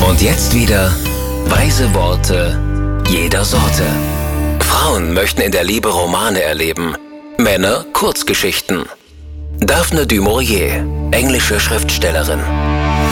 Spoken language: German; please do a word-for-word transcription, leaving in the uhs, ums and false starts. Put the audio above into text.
Und jetzt wieder weise Worte jeder Sorte. Frauen möchten in der Liebe Romane erleben, Männer Kurzgeschichten. Daphne du Maurier, englische Schriftstellerin.